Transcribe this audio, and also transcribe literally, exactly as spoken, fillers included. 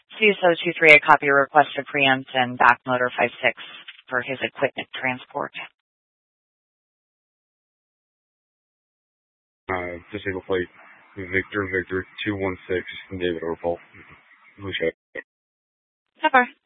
C S O two three, I copy your request to preempt and back motor five six for his equipment transport. Uh, disable plate Victor Victor two one six from David Orpal. Never.